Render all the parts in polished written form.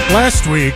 Last week,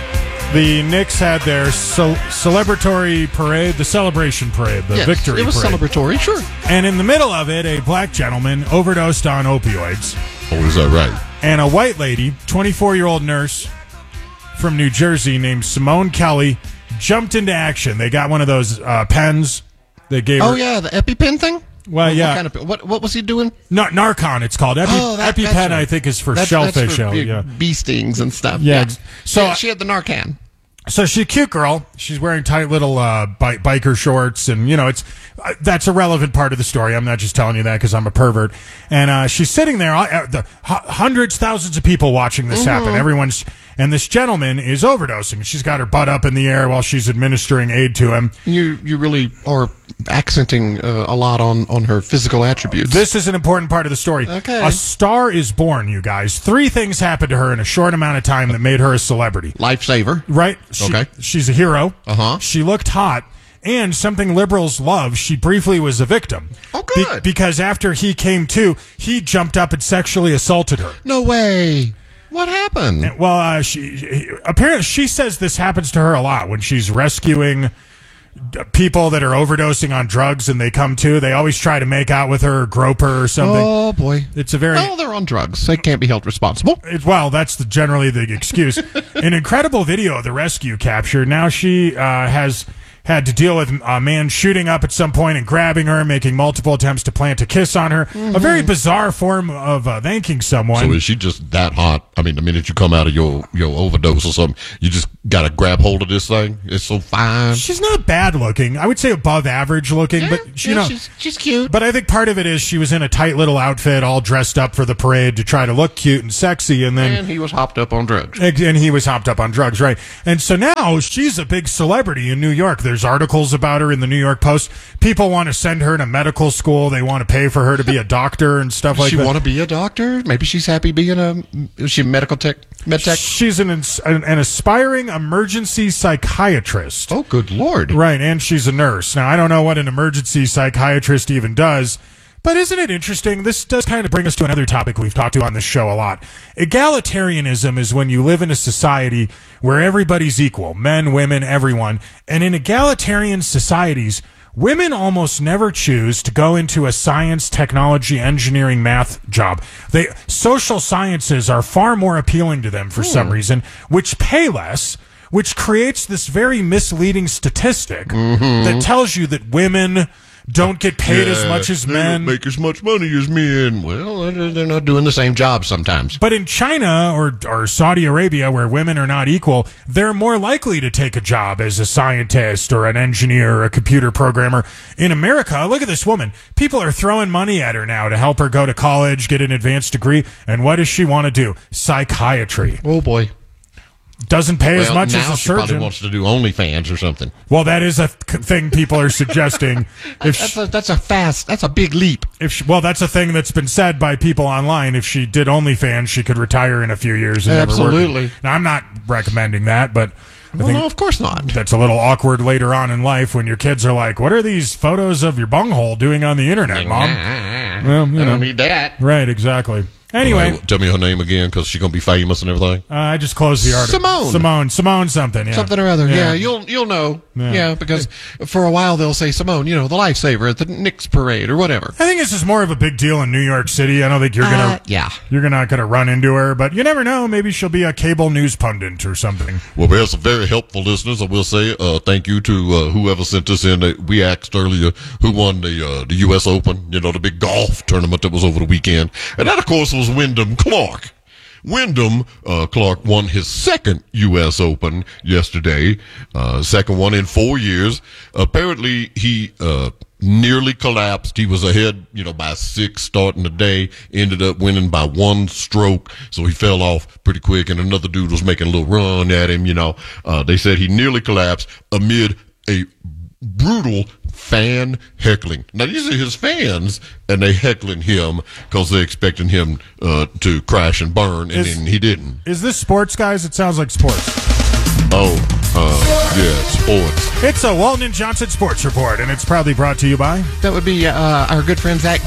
the Knicks had their celebratory parade, the celebration parade, the victory parade. It was celebratory, sure. And in the middle of it, a black gentleman overdosed on opioids. Oh, is that right? And a white lady, 24-year-old nurse from New Jersey named Simone Kelly, jumped into action. They got one of those pens. They gave her. Oh, yeah, the EpiPen thing? Well, yeah. What was he doing? Narcan, it's called. EpiPen, right. I think, is for That's shellfish. for bee stings and stuff. Yeah. So she had the Narcan. So she's a cute girl. She's wearing tight little biker shorts, and that's a relevant part of the story. I'm not just telling you that because I'm a pervert. And she's sitting there, hundreds, thousands of people watching this happen. And this gentleman is overdosing. She's got her butt up in the air while she's administering aid to him. You really are accenting a lot on her physical attributes. This is an important part of the story. Okay. A star is born, you guys. 3 things happened to her in a short amount of time that made her a celebrity. Lifesaver. Right? Okay. She's a hero. Uh-huh. She looked hot. And something liberals love, she briefly was a victim. Oh, good. Because after he came to, he jumped up and sexually assaulted her. No way. What happened? Well, apparently she says this happens to her a lot when she's rescuing people that are overdosing on drugs and they come to. They always try to make out with her or grope her or something. Oh, boy. It's a very... Well, they're on drugs. They can't be held responsible. That's generally the excuse. An incredible video of the rescue captured. Now she has had to deal with a man shooting up at some point and grabbing her, making multiple attempts to plant a kiss on her. A very bizarre form of thanking someone. So is she just that hot? I mean, the minute you come out of your overdose or something, you just got to grab hold of this thing? It's so fine. She's not bad looking. I would say above average looking, but she's cute. But I think part of it is she was in a tight little outfit, all dressed up for the parade to try to look cute and sexy, and he was hopped up on drugs. And he was hopped up on drugs, right? And so now she's a big celebrity in New York. There's articles about her in the New York Post. People want to send her to medical school. They want to pay for her to be a doctor and stuff like that. She want to be a doctor? Maybe she's happy being is she a medical tech? She's an aspiring emergency psychiatrist. Oh, good Lord. Right, and she's a nurse. Now, I don't know what an emergency psychiatrist even does, but isn't it interesting? This does kind of bring us to another topic we've talked to on this show a lot. Egalitarianism is when you live in a society where everybody's equal, men, women, everyone. And in egalitarian societies, women almost never choose to go into a science, technology, engineering, math job. Social sciences are far more appealing to them for some reason, which pay less, which creates this very misleading statistic that tells you that women don't get paid as much as men. They don't make as much money as men. Well, they're not doing the same job sometimes. But in China or Saudi Arabia, where women are not equal, they're more likely to take a job as a scientist or an engineer or a computer programmer. In America, look at this woman. People are throwing money at her now to help her go to college, get an advanced degree. And what does she want to do? Psychiatry. Oh, boy. Doesn't pay as much as a she probably surgeon. wants to do OnlyFans or something. Well, that is a thing people are suggesting. That's a big leap. That's a thing that's been said by people online. If she did OnlyFans, she could retire in a few years and never work. Now, I'm not recommending that, but I think no, of course not. That's a little awkward later on in life when your kids are like, "What are these photos of your bunghole doing on the internet, Mom?" Well, I don't need that. Right, exactly. Anyway, right, tell me her name again, because she's gonna be famous and everything. I just closed the article. Simone something. Yeah. Something or other. Yeah, you'll know. Yeah, because for a while they'll say Simone, the lifesaver at the Knicks parade or whatever. I think this is more of a big deal in New York City. I don't think you're not gonna run into her, but you never know. Maybe she'll be a cable news pundit or something. Well, we have some very helpful listeners. I will say thank you to whoever sent us in. We asked earlier who won the U.S. Open, the big golf tournament that was over the weekend, and that of course was Wyndham Clark. Wyndham Clark won his second U.S. Open yesterday, second one in 4 years. Apparently, he nearly collapsed. He was ahead, by 6 starting the day, ended up winning by 1 stroke, so he fell off pretty quick, and another dude was making a little run at him, They said he nearly collapsed amid a brutal fan heckling. Now, these are his fans, and they heckling him because they're expecting him to crash and burn, and then he didn't. Is this sports, guys? It sounds like sports. Oh. Sports. It's a Walton and Johnson Sports Report, and it's proudly brought to you by... That would be our good friends at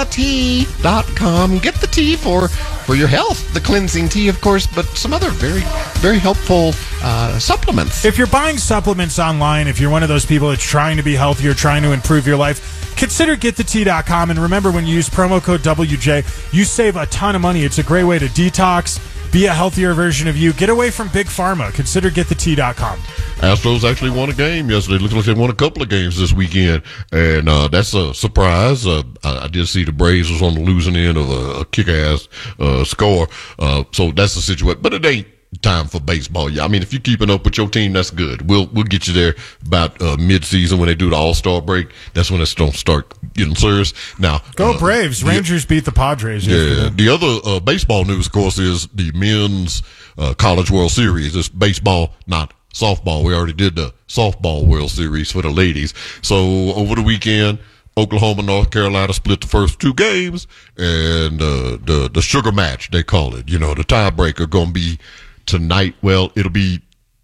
GetTheTea.com. Get the tea for your health. The cleansing tea, of course, but some other very, very helpful supplements. If you're buying supplements online, if you're one of those people that's trying to be healthier, trying to improve your life, consider GetTheTea.com. And remember, when you use promo code WJ, you save a ton of money. It's a great way to detox, be a healthier version of you. Get away from Big Pharma. Consider GetTheTea.com. Astros actually won a game yesterday. Looks like they won a couple of games this weekend, and that's a surprise. I did see the Braves was on the losing end of a kick-ass score, so that's the situation. But it ain't time for baseball. Yeah, I mean, if you're keeping up with your team, that's good. We'll get you there about mid-season when they do the All-Star break. That's when it's going to start getting serious. Now, go Braves! Rangers beat the Padres. Yeah. The other baseball news, of course, is the men's College World Series. It's baseball, not softball. We already did the softball World Series for the ladies. So over the weekend, Oklahoma, North Carolina split the first two games, and the sugar match, they call it. You know, the tiebreaker going to be tonight. Well, it'll be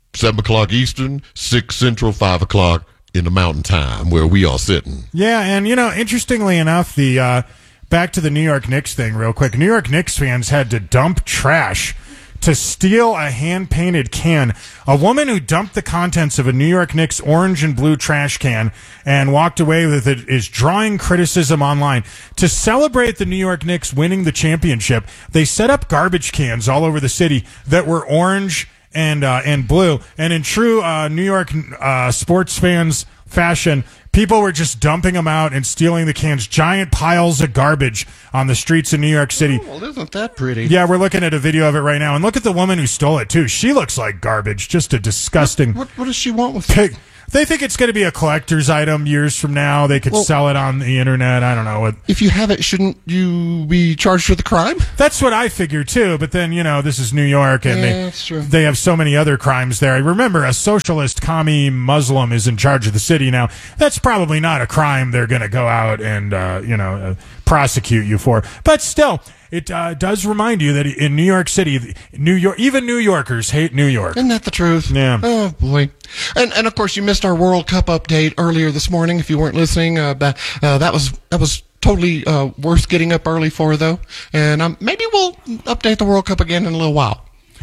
7 o'clock Eastern, 6 Central, 5 o'clock in the Mountain Time where we are sitting. Yeah, and interestingly enough, the back to the New York Knicks thing real quick. New York Knicks fans had to dump trash to steal a hand-painted can. A woman who dumped the contents of a New York Knicks orange and blue trash can and walked away with it is drawing criticism online. To celebrate the New York Knicks winning the championship, they set up garbage cans all over the city that were orange and blue. And in true New York sports fans fashion, people were just dumping them out and stealing the cans. Giant piles of garbage on the streets of New York City. Oh, well, isn't that pretty? Yeah, we're looking at a video of it right now. And look at the woman who stole it, too. She looks like garbage. Just a disgusting... What does she want with pig? They think it's going to be a collector's item years from now. They could sell it on the internet. I don't know. If you have it, shouldn't you be charged with a crime? That's what I figure, too. But then, this is New York, and that's true. They have so many other crimes there. Remember, a socialist, commie Muslim is in charge of the city now. That's probably not a crime they're going to go out and, prosecute you for. But still, it does remind you that in New York City, even New Yorkers hate New York. Isn't that the truth? Yeah. Oh, boy. And of course, you missed our World Cup update earlier this morning. If you weren't listening, that was totally worth getting up early for, though. And maybe we'll update the World Cup again in a little while.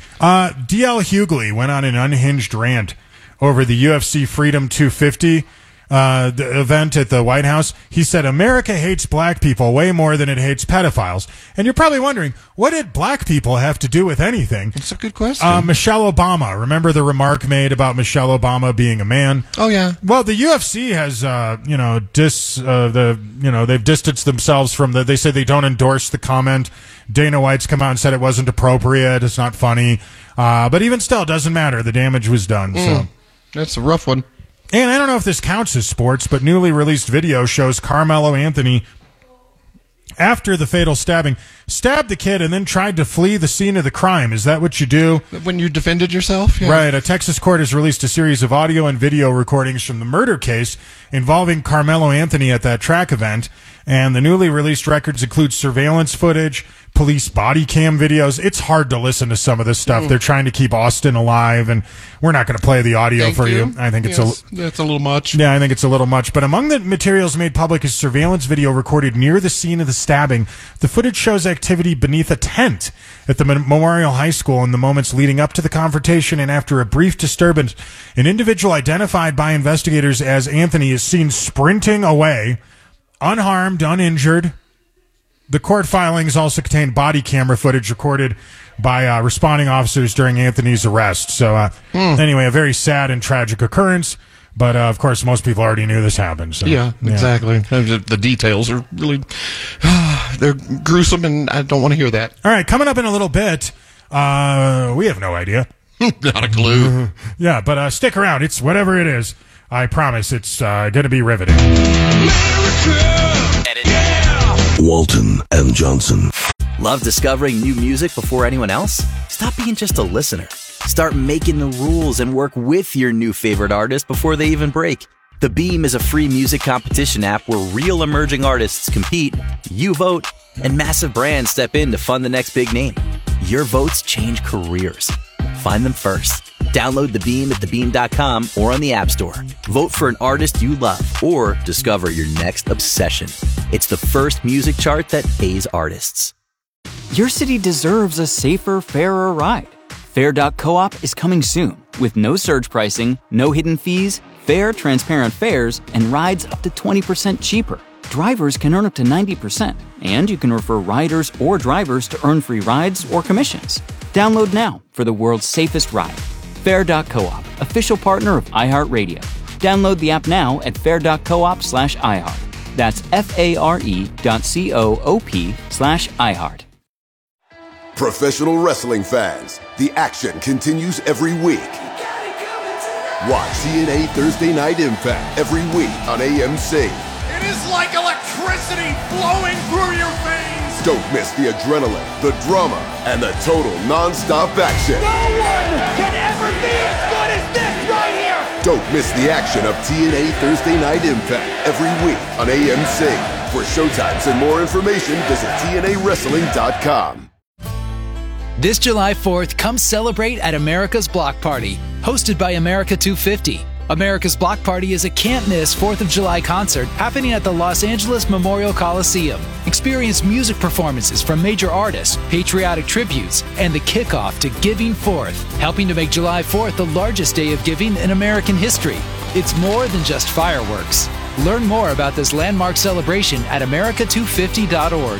D.L. Hughley went on an unhinged rant over the UFC Freedom 250 the event at the White House. He said, America hates black people way more than it hates pedophiles. And you're probably wondering, what did black people have to do with anything? That's a good question. Michelle Obama. Remember the remark made about Michelle Obama being a man? Oh, yeah. Well, the UFC has, they've distanced themselves from they say they don't endorse the comment. Dana White's come out and said it wasn't appropriate. It's not funny. But even still, it doesn't matter. The damage was done. So that's a rough one. And I don't know if this counts as sports, but newly released video shows Carmelo Anthony, after the fatal stabbing, stabbed the kid and then tried to flee the scene of the crime. Is that what you do? When you defended yourself? Yeah. Right. A Texas court has released a series of audio and video recordings from the murder case involving Carmelo Anthony at that track event. And the newly released records include surveillance footage, police body cam videos. It's hard to listen to some of this stuff. They're trying to keep Austin alive, and we're not going to play the audio for you. I think that's a little much. Yeah, I think it's a little much. But among the materials made public is surveillance video recorded near the scene of the stabbing. The footage shows activity beneath a tent at the Memorial High School in the moments leading up to the confrontation, and after a brief disturbance, an individual identified by investigators as Anthony is seen sprinting away, unharmed, uninjured. The court filings also contain body camera footage recorded by responding officers during Anthony's arrest. So, anyway, a very sad and tragic occurrence. But, of course, most people already knew this happened. So, yeah, exactly. The details are really they're gruesome, and I don't want to hear that. All right, coming up in a little bit, we have no idea. Not a clue. Yeah, but stick around. It's whatever it is. I promise it's going to be riveting. Walton and Johnson. Love discovering new music before anyone else? Stop being just a listener. Start making the rules and work with your new favorite artist before they even break. The Beam is a free music competition app where real emerging artists compete, you vote, and massive brands step in to fund the next big name. Your votes change careers. Find them first. Download The Beam at thebeam.com or on the App Store. Vote for an artist you love or discover your next obsession. It's the first music chart that pays artists. Your city deserves a safer, fairer ride. Fair.coop is coming soon with no surge pricing, no hidden fees, fair, transparent fares, and rides up to 20% cheaper. Drivers can earn up to 90%, and you can refer riders or drivers to earn free rides or commissions. Download now for the world's safest ride. Fair.coop, official partner of iHeartRadio. Download the app now at fair.coop/iHeart. That's FARE.coop/iHeart. Professional wrestling fans, the action continues every week. Watch TNA Thursday Night Impact every week on AMC. It is like electricity flowing through your veins. Don't miss the adrenaline, the drama, and the total non-stop action. No one can ever be as good as this right here. Don't miss the action of TNA Thursday Night Impact every week on AMC. For showtimes and more information, visit TNAWrestling.com. This July 4th, come celebrate at America's Block Party, hosted by America 250. America's Block Party is a can't-miss 4th of July concert happening at the Los Angeles Memorial Coliseum. Experience music performances from major artists, patriotic tributes, and the kickoff to Giving Forth, helping to make July 4th the largest day of giving in American history. It's more than just fireworks. Learn more about this landmark celebration at america250.org.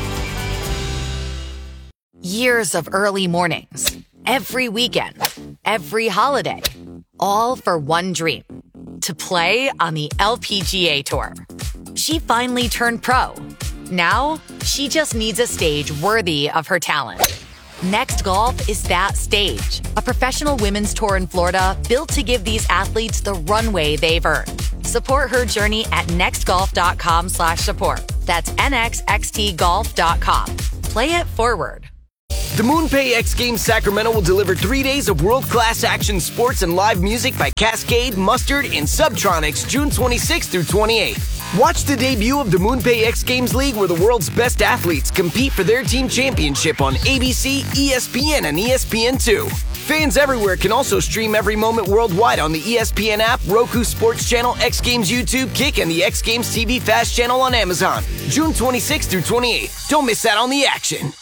Years of early mornings, every weekend, every holiday, all for one dream, to play on the LPGA Tour. She finally turned pro. Now, she just needs a stage worthy of her talent. Next Golf is that stage, a professional women's tour in Florida built to give these athletes the runway they've earned. Support her journey at nextgolf.com/support. That's nxxtgolf.com. Play it forward. The MoonPay X Games Sacramento will deliver 3 days of world-class action sports and live music by Cascade, Mustard, and Subtronics June 26th through 28th. Watch the debut of the MoonPay X Games League where the world's best athletes compete for their team championship on ABC, ESPN, and ESPN2. Fans everywhere can also stream every moment worldwide on the ESPN app, Roku Sports Channel, X Games YouTube, Kick, and the X Games TV Fast Channel on Amazon. June 26th through 28th. Don't miss out on the action.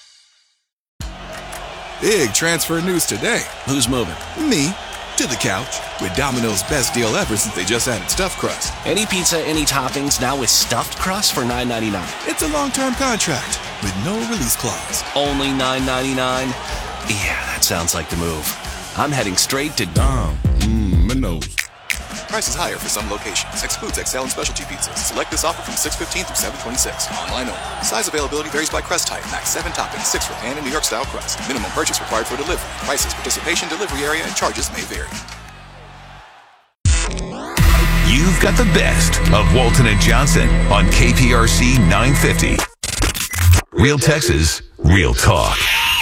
Big transfer news today. Who's moving? Me. To the couch. With Domino's best deal ever since they just added stuffed crust. Any pizza, any toppings, now with stuffed crust for $9.99. It's a long-term contract with no release clause. Only $9.99? Yeah, that sounds like the move. I'm heading straight to Domino's. Prices higher for some locations. Excludes XL and specialty pizzas. Select this offer from 6/15 through 7/26. Online only. Size availability varies by crust type. Max 7 toppings, 6 for pan and New York style crust. Minimum purchase required for delivery. Prices, participation, delivery area, and charges may vary. You've got the best of Walton and Johnson on KPRC 950. Real Texas, real talk.